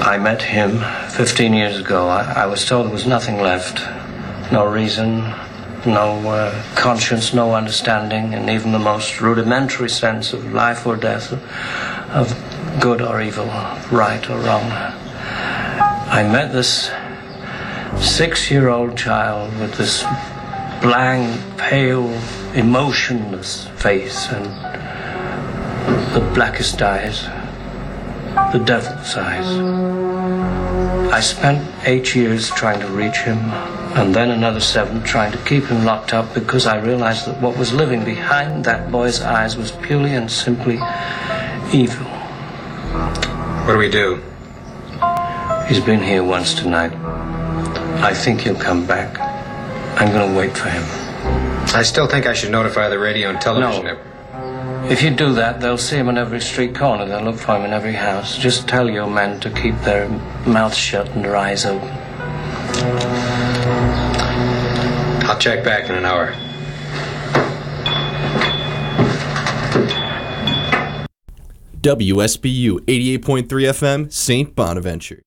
I met him 15 years ago. I was told there was nothing left. No reason, no conscience, no understanding, and even the most rudimentary sense of life or death, of good or evil, right or wrong. I met this 6-year-old child with this blank, pale, emotionless face and the blackest eyes, the devil's eyes. I spent 8 years trying to reach him, and then another 7 trying to keep him locked up, because I realized that what was living behind that boy's eyes was purely and simply evil. What do we do? He's been here once tonight. I think he'll come back. I'm gonna wait for him. I still think I should notify the radio and television. No. If you do that, they'll see him on every street corner. They'll look for him in every house. Just tell your men to keep their mouths shut and their eyes open. I'll check back in an hour. WSBU 88.3 FM, St. Bonaventure.